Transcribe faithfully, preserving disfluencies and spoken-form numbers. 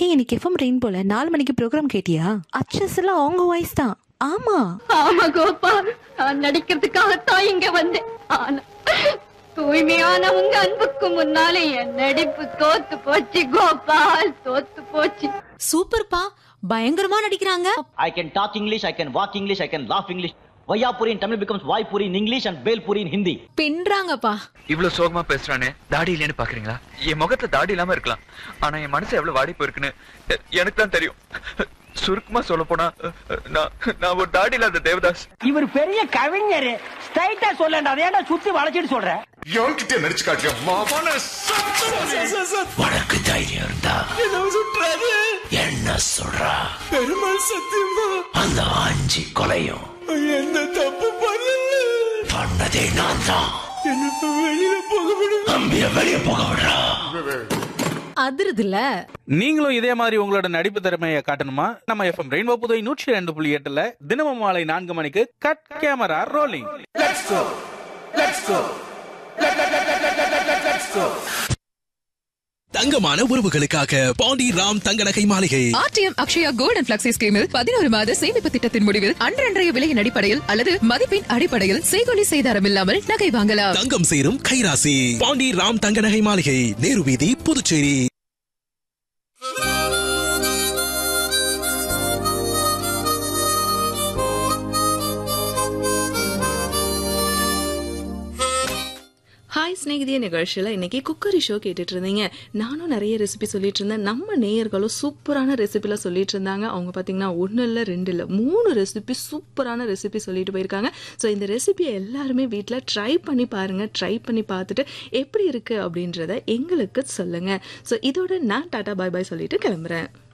ஹே, இன்னைக்கு FM rain போல நாலு மணிக்கு ப்ரோக்ராம் கேட்டியா? அச்சஸ் எல்லாம் அவங்க வாய்ஸ் தான். ஆமா ஆமா கோபால், நான் நடிக்கிறதுக்காகத்தான் இங்க வந்தேன். ஆனா தூய்மையான உங்க அன்புக்கு முன்னாலே என் நடிப்பு தோத்து போச்சு கோபால், தோத்து போச்சு. சூப்பர்ப்பா, பயங்கரமா நடிக்கிறாங்க. I can talk English, I can walk English, I can laugh English. Vayapuri in Tamil becomes Vaipuri in English and Belpuri in Hindi. பின்றாங்கப்பா. இவ்வளவு சோகமா பேசுறானே, தாடி இல்லைன்னு பாக்குறீங்களா? என் முகத்துல தாடி இல்லாம இருக்கலாம், ஆனா என் மனசு எவ்வளவு வாடி போயிருக்குன்னு எனக்கு தான் தெரியும். சுருக்கமா சொல்ல போனா நான் ஒரு தாடி இல்லாத தேவதாஸ். இவர் பெரிய கவிஞர், ஸ்ட்ரைட்டா சொல்லண்டா, அதேடா சுத்தி வளைச்சிட்டு சொல்ற. என்கிட்ட நடிச்சு காட்டியா மாமான உனக்கு தைரியம் இருந்தா என்ன சொல்றா? பெருமாள் சத்தியமா அந்த அஞ்சு கொலையும் என்ன தப்பு பண்ணல, பண்ணதே நான் தான். வெளியில போக விடு, அம்பிய வெளிய போக விடுறா. அதிருதுல. நீங்களும் இதே மாதிரி உங்களோட நடிப்பு திறமையை காட்டணுமா? நம்ம எஃப்எம் ரெயின்போ புதுவை நூற்றி ரெண்டு புள்ளி எட்டுல தினமும் மாலை நான்கு மணிக்கு cut camera rolling. Let's go let's go let's go. தங்கமான உறவுகளுக்காக பாண்டி ராம் தங்க நகை மாளிகை. RTM Akshaya gold and flexi ஸ்கீமில் பதினோரு மாத சேமிப்பு திட்டத்தின் முடிவில் அன்றன்றைய விலையின் அடிப்படையில் அல்லது மதிப்பின் அடிப்படையில் செய்கொலி செய்தாரம் இல்லாமல் நகை வாங்கலாம். தங்கம் சேரும் கைராசி. பாண்டி ராம் தங்க நகை மாளிகை, நேரு வீதி, புதுச்சேரி. ஹாய் ஸ்நேகிதிய நிகழ்ச்சியில் இன்னைக்கு குக்கரி ஷோ கேட்டுட்டு இருந்தீங்க. நானும் நிறைய ரெசிபி சொல்லிட்டு இருந்தேன். நம்ம நேயர்களும் சூப்பரான ரெசிபிலாம் சொல்லிட்டு இருந்தாங்க. அவங்க பார்த்தீங்கன்னா ஒன்றும் இல்லை ரெண்டு இல்லை மூணு ரெசிபி சூப்பரான ரெசிபி சொல்லிட்டு போயிருக்காங்க. ஸோ இந்த ரெசிபியை எல்லாருமே வீட்டில் ட்ரை பண்ணி பாருங்கள். ட்ரை பண்ணி பார்த்துட்டு எப்படி இருக்குது அப்படின்றத எங்களுக்கு சொல்லுங்கள். ஸோ இதோட நான் டாடா பாய் பாய் சொல்லிட்டு கிளம்புறேன்.